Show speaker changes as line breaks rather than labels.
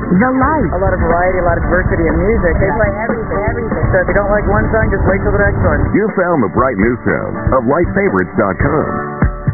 The Light.
A lot of variety, a lot of diversity in music. They play everything. So if you don't like one song, just wait till the next one.
You found the bright new sound of lightfavorites.com.